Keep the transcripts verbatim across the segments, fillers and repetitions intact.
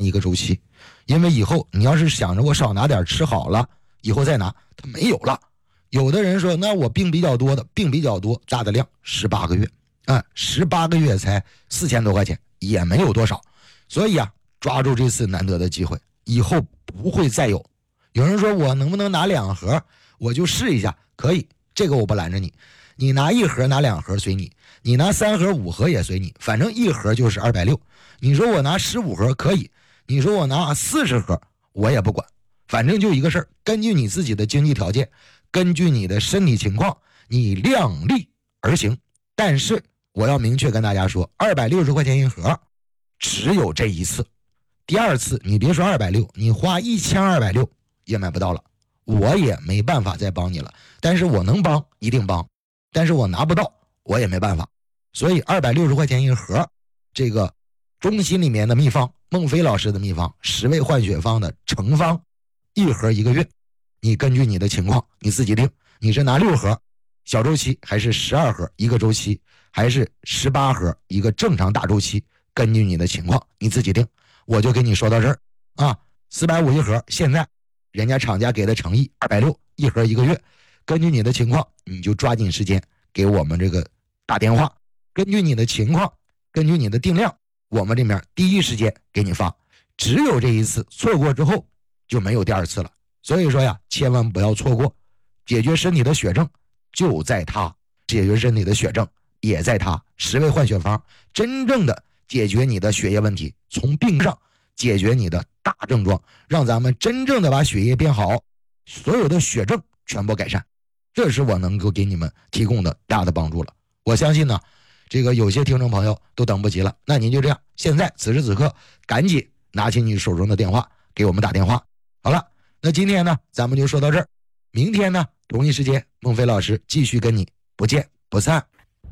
一个周期，因为以后你要是想着我少拿点吃好了，以后再拿，它没有了。有的人说，那我病比较多的，病比较多，大的量十八个月，啊，十八个月才四千多块钱，也没有多少。所以啊，抓住这次难得的机会，以后不会再有。有人说我能不能拿两盒，我就试一下，可以，这个我不拦着你。你拿一盒拿两盒随你，你拿三盒五盒也随你，反正一盒就是二百六。你说我拿十五盒可以，你说我拿四十盒我也不管，反正就一个事儿，根据你自己的经济条件，根据你的身体情况，你量力而行。但是我要明确跟大家说，二百六十块钱一盒只有这一次，第二次你别说二百六，你花一千二百六也买不到了，我也没办法再帮你了。但是我能帮一定帮，但是我拿不到我也没办法。所以二百六十块钱一盒，这个中心里面的秘方，孟非老师的秘方，十味换血方的成方，一盒一个月，你根据你的情况你自己定，你是拿六盒小周期，还是十二盒一个周期，还是十八盒一个正常大周期，根据你的情况你自己定。我就给你说到这儿啊，四百五一盒，现在人家厂家给的诚意二百六一盒一个月，根据你的情况你就抓紧时间给我们这个打电话，根据你的情况，根据你的定量，我们这边第一时间给你发。只有这一次，错过之后就没有第二次了。所以说呀，千万不要错过，解决身体的血症就在它，解决身体的血症也在它。十味换血方真正的解决你的血液问题，从病上解决你的大症状，让咱们真正的把血液变好，所有的血症全部改善，这是我能够给你们提供的大的帮助了。我相信呢，这个有些听众朋友都等不及了，那您就这样，现在此时此刻赶紧拿起你手中的电话给我们打电话。好了，那今天呢咱们就说到这儿，明天呢同一时间孟非老师继续跟你不见不散。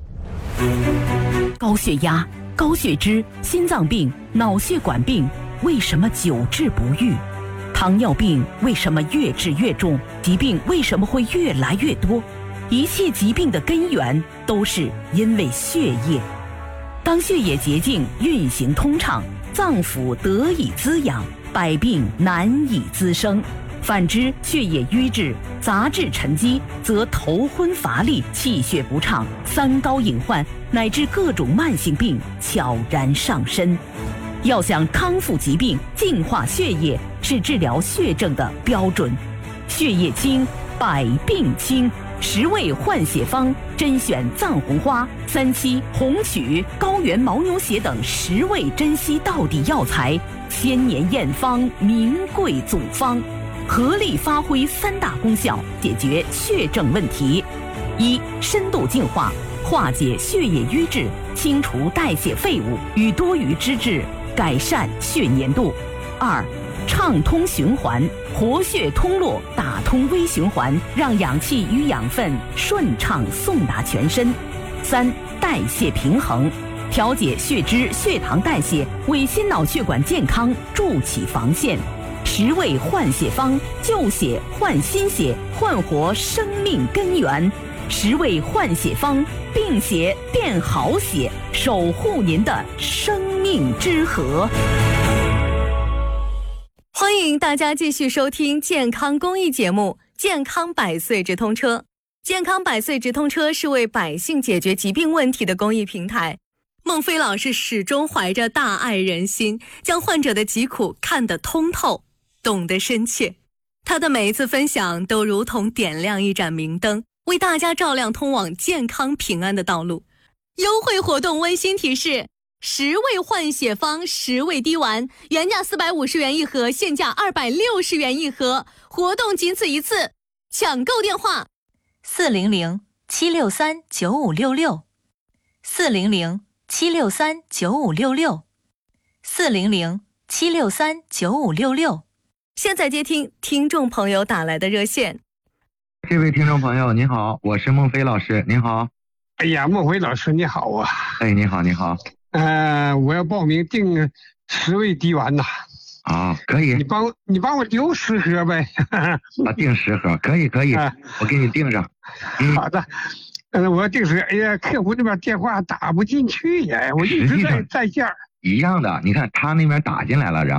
高血压、高血脂、心脏病、脑血管病为什么久治不愈？糖尿病为什么越治越重？疾病为什么会越来越多？一切疾病的根源都是因为血液。当血液洁净运行通畅，脏腑得以滋养，百病难以滋生。反之，血液瘀滞、杂质沉积，则头昏乏力、气血不畅、三高隐患乃至各种慢性病悄然上身。要想康复疾病、净化血液，是治疗血症的标准。血液清，百病清。十味换血方甄选藏红花、三七、红曲、高原牦牛血等十味珍稀道地药材，千年验方，名贵祖方，合力发挥三大功效，解决血症问题：一、深度净化，化解血液瘀滞，清除代谢废物与多余脂质，改善血粘度；二、畅通循环，活血通络，打通微循环，让氧气与养分顺畅送达全身；三、代谢平衡，调节血脂、血糖代谢，为心脑血管健康筑起防线。十味换血方，救血换新血，焕活生命根源。十味换血方，病血变好血，守护您的生命之河。 欢迎大家继续收听健康公益节目《健康百岁直通车》。健康百岁直通车是为百姓解决疾病问题的公益平台。孟非老师始终怀着大爱人心，将患者的疾苦看得通透，懂得深切。他的每一次分享都如同点亮一盏明灯，为大家照亮通往健康平安的道路。优惠活动温馨提示：十味换血方十味滴丸，原价四百五十元一盒，现价二百六十元一盒，活动仅此一次，抢购电话四零零七六三九五六六，四零零七六三九五六六，四零零七六三九五六六。 现在接听听众朋友打来的热线。 这位听众朋友您好，我是孟非老师，您好。 哎呀，孟非老师你好啊。 哎，你好你好。 呃，我要报名订十味滴丸呐。 啊，可以。 你帮你帮我留十盒呗。 啊，订十盒，可以可以，啊、我给你订上。 嗯、好的。嗯、呃，我订十。哎呀，客服那边电话打不进去呀，我一直在在线。 一样的，你看他那边打进来了，然后。